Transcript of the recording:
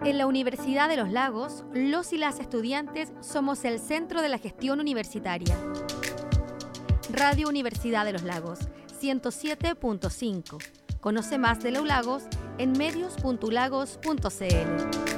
En la Universidad de los Lagos, los y las estudiantes somos el centro de la gestión universitaria. Radio Universidad de los Lagos, 107.5. Conoce más de los Lagos en medios.ulagos.cl.